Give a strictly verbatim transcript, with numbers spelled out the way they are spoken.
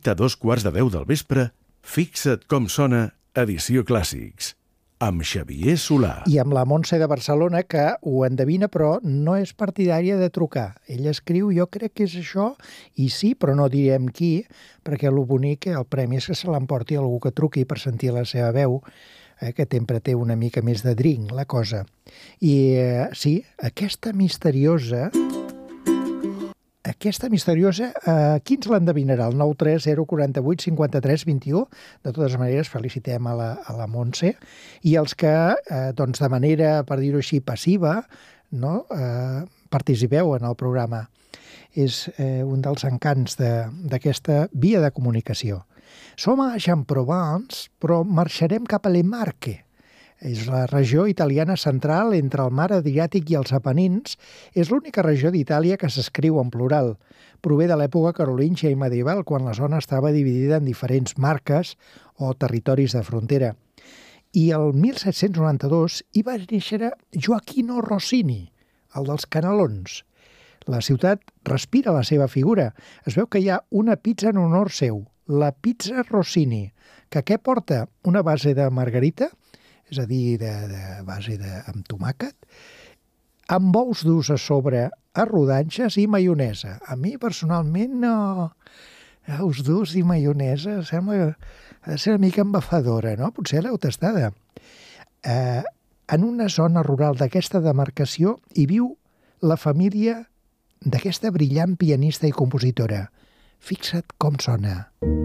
nit a dos quarts de deu del vespre, Fixa't com sona, edició Clàssics, amb Xavier Solà. I amb la Montse de Barcelona, que ho endevina, però no és partidària de trucar. Ella escriu, jo crec que és això, i sí, però no direm qui, perquè el bonic, el premi és que se l'emporti algú que truqui per sentir la seva veu, eh, que sempre té una mica més de drink, la cosa. I eh, sí, aquesta misteriosa... Aquesta misteriosa, eh, qui ens l'endevinarà? El nou tres zero quatre vuit cinquanta tres vint u. De totes maneres, felicitem a la, a la Montse. I els que, eh, doncs, de manera, per dir-ho així, passiva, no? eh, participeu en el programa. És eh, un dels encants d'aquesta de, via de comunicació. Som a Champrovence, però marxarem cap a Le Marche. És la regió italiana central entre el mar Adriàtic i els Apenins. És l'única regió d'Itàlia que s'escriu en plural. Prové de l'època carolíngia i medieval, quan la zona estava dividida en diferents marques o territoris de frontera. I el mil set-cents noranta-dos hi va néixer Gioacchino Rossini, el dels canelons. La ciutat respira la seva figura. Es veu que hi ha una pizza en honor seu, la pizza Rossini, que què porta? Una base de margarita, és a dir, de, de base de, amb tomàquet, amb ous durs a sobre, a rodanxes i maionesa. A mi, personalment, no... Ous durs i maionesa sembla que ha de ser una mica embafadora, no? Potser l'heu tastada. Eh, en una zona rural d'aquesta demarcació hi viu la família d'aquesta brillant pianista i compositora. Fixa't com sona.